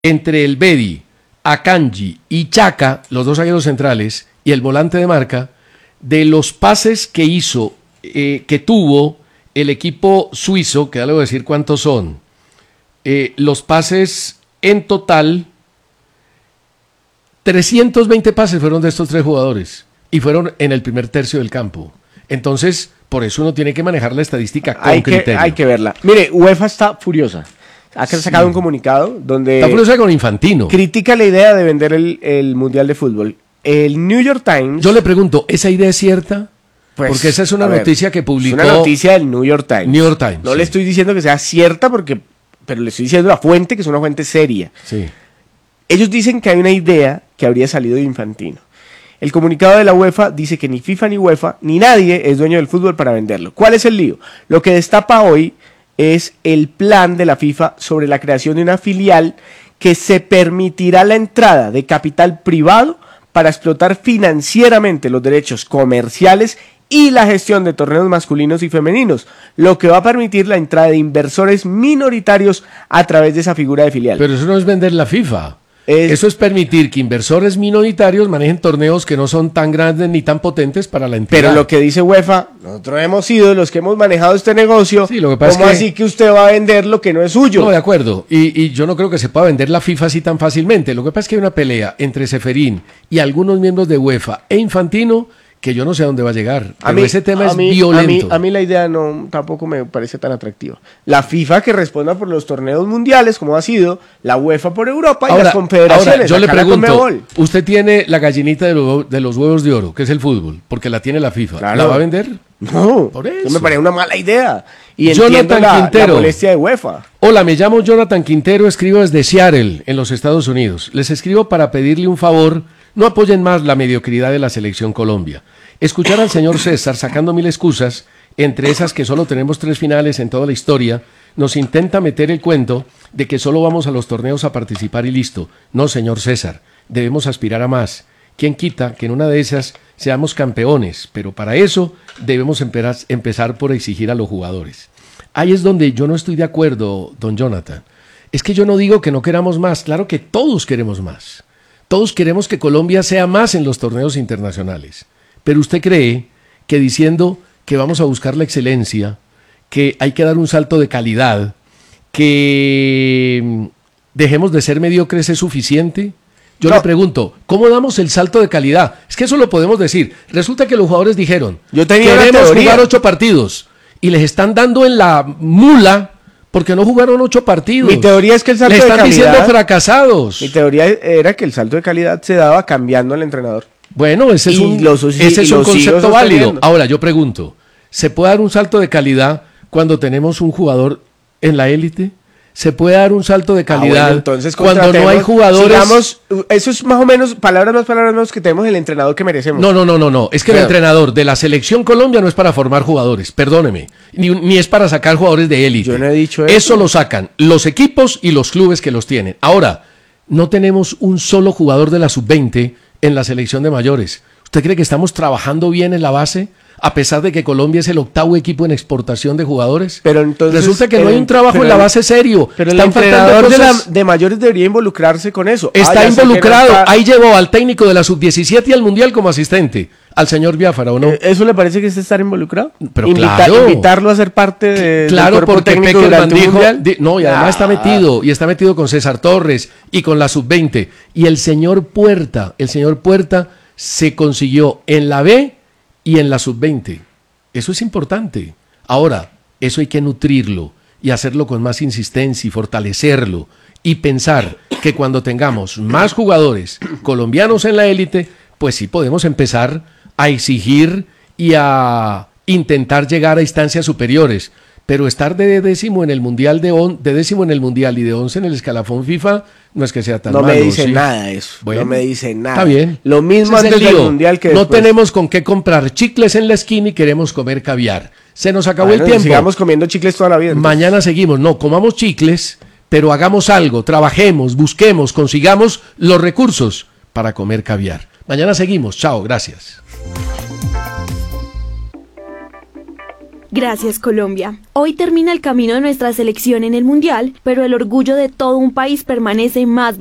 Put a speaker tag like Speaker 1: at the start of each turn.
Speaker 1: entre el Bedi, Akanji y Chaka, los dos zagueros centrales, y el volante de marca, de los pases que hizo, que tuvo el equipo suizo, que ya le voy a decir cuántos son, los pases en total, 320 pases fueron de estos tres jugadores, y fueron en el primer tercio del campo. Entonces, por eso uno tiene que manejar la estadística con criterio.
Speaker 2: Hay que verla. Mire, UEFA está furiosa. Ha sacado un comunicado donde...
Speaker 1: Está furiosa con Infantino.
Speaker 2: Critica la idea de vender el Mundial de Fútbol. El New York Times...
Speaker 1: Yo le pregunto, ¿esa idea es cierta? Pues, porque esa es una noticia que publicó...
Speaker 2: Es una noticia del New York Times.
Speaker 1: New York Times.
Speaker 2: No le estoy diciendo que sea cierta, pero le estoy diciendo la fuente, que es una fuente seria.
Speaker 1: Sí.
Speaker 2: Ellos dicen que hay una idea que habría salido de Infantino. El comunicado de la UEFA dice que ni FIFA ni UEFA, ni nadie es dueño del fútbol para venderlo. ¿Cuál es el lío? Lo que destapa hoy es el plan de la FIFA sobre la creación de una filial que se permitirá la entrada de capital privado para explotar financieramente los derechos comerciales y la gestión de torneos masculinos y femeninos, lo que va a permitir la entrada de inversores minoritarios a través de esa figura de filial.
Speaker 1: Pero eso no es vender la FIFA. Eso es permitir que inversores minoritarios manejen torneos que no son tan grandes ni tan potentes para la entidad.
Speaker 2: Pero lo que dice UEFA, nosotros hemos sido los que hemos manejado este negocio.
Speaker 1: Sí, lo que pasa
Speaker 2: ¿Cómo
Speaker 1: es que...
Speaker 2: así que usted va a vender lo que no es suyo?
Speaker 1: No, de acuerdo. Y yo no creo que se pueda vender la FIFA así tan fácilmente. Lo que pasa es que hay una pelea entre Ceferín y algunos miembros de UEFA e Infantino que yo no sé a dónde va a llegar. Pero ese tema es violento.
Speaker 2: A mí la idea tampoco me parece tan atractiva. La FIFA que responda por los torneos mundiales, como ha sido, la UEFA por Europa y las confederaciones.
Speaker 1: Ahora, yo le pregunto, usted tiene la gallinita de los huevos de oro, que es el fútbol, porque la tiene la FIFA. Claro. ¿La va a vender?
Speaker 2: No,
Speaker 1: por eso.
Speaker 2: Me parece una mala idea. Y
Speaker 1: Jonathan
Speaker 2: entiendo la molestia de UEFA.
Speaker 1: Hola, me llamo Jonathan Quintero, escribo desde Seattle, en los Estados Unidos. Les escribo para pedirle un favor. No apoyen más la mediocridad de la selección Colombia. Escuchar al señor César sacando mil excusas, entre esas que solo tenemos 3 finales en toda la historia, nos intenta meter el cuento de que solo vamos a los torneos a participar y listo. No, señor César, debemos aspirar a más. ¿Quién quita que en una de esas seamos campeones? Pero para eso debemos empezar por exigir a los jugadores. Ahí es donde yo no estoy de acuerdo, don Jonathan. Es que yo no digo que no queramos más, claro que todos queremos más. Todos queremos que Colombia sea más en los torneos internacionales. Pero usted cree que diciendo que vamos a buscar la excelencia, que hay que dar un salto de calidad, que dejemos de ser mediocres es suficiente. Yo le pregunto, ¿cómo damos el salto de calidad? Es que eso lo podemos decir. Resulta que los jugadores dijeron, queremos jugar 8 partidos y les están dando en la mula porque no jugaron 8 partidos.
Speaker 2: Mi teoría es que el salto de calidad...
Speaker 1: Le están diciendo fracasados.
Speaker 2: Mi teoría era que el salto de calidad se daba cambiando al entrenador.
Speaker 1: Bueno, ese es un concepto válido. Ahora, yo pregunto, ¿se puede dar un salto de calidad cuando tenemos un jugador en la élite? ¿Se puede dar un salto de calidad
Speaker 2: bueno, entonces,
Speaker 1: cuando no hay jugadores?
Speaker 2: Digamos, eso es más o menos, palabras más, que tenemos el entrenador que merecemos.
Speaker 1: No. Es que el entrenador de la selección Colombia no es para formar jugadores, perdóneme. Ni es para sacar jugadores de élite.
Speaker 2: Yo no he dicho eso.
Speaker 1: Eso lo sacan los equipos y los clubes que los tienen. Ahora, no tenemos un solo jugador de la sub-20 en la selección de mayores. ¿Usted cree que estamos trabajando bien en la base? A pesar de que Colombia es el 8º equipo en exportación de jugadores.
Speaker 2: Pero entonces,
Speaker 1: resulta que no hay un trabajo en la base serio.
Speaker 2: Pero el entrenador de mayores debería involucrarse con eso.
Speaker 1: Está involucrado. Ahí llevó al técnico de la sub-17 y al Mundial como asistente. Al señor Biafara, ¿o no?
Speaker 2: ¿Eso le parece que es estar involucrado?
Speaker 1: Pero claro.
Speaker 2: Invitarlo a ser parte del
Speaker 1: cuerpo técnico durante un Mundial. Y además está metido con César Torres y con la sub-20. Y el señor Puerta se consiguió en la B y en la sub-20. Eso es importante. Ahora, eso hay que nutrirlo y hacerlo con más insistencia y fortalecerlo y pensar que cuando tengamos más jugadores colombianos en la élite, pues sí podemos empezar a exigir y a intentar llegar a instancias superiores. Pero estar de décimo en el mundial de décimo en el mundial y de 11 en el escalafón FIFA no es que sea tan malo.
Speaker 2: No me dice nada eso. Bueno, no me dice nada.
Speaker 1: Está bien.
Speaker 2: Lo mismo antes del mundial que después.
Speaker 1: No tenemos con qué comprar chicles en la esquina y queremos comer caviar. Se nos acabó el tiempo.
Speaker 2: Sigamos comiendo chicles toda la vida. Entonces.
Speaker 1: Mañana seguimos. No, comamos chicles, pero hagamos algo. Trabajemos, busquemos, consigamos los recursos para comer caviar. Mañana seguimos. Chao, gracias.
Speaker 3: Gracias, Colombia. Hoy termina el camino de nuestra selección en el Mundial, pero el orgullo de todo un país permanece más